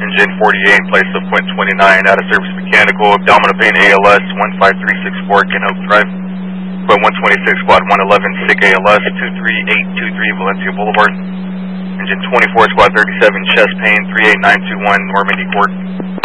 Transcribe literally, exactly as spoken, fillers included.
Engine forty-eight, place of point twenty-nine, out of service mechanical, abdominal pain A L S, one five three six four, Kenhope Drive. Point one twenty-six, squad one eleven, S I C A L S, two three eight two three, Valencia Boulevard. Engine twenty-four, squad thirty-seven, chest pain, three eight nine two one, Normandy Court.